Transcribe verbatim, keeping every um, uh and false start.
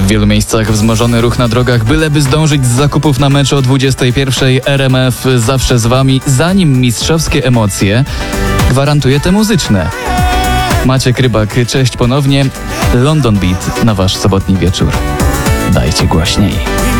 wielu miejscach wzmożony ruch na drogach, byleby zdążyć z zakupów na mecz o dwudziestej pierwszej. R M F zawsze z wami, zanim mistrzowskie emocje gwarantuje te muzyczne. Maciek Rybak, cześć ponownie. London Beat na wasz sobotni wieczór. Dajcie głośniej.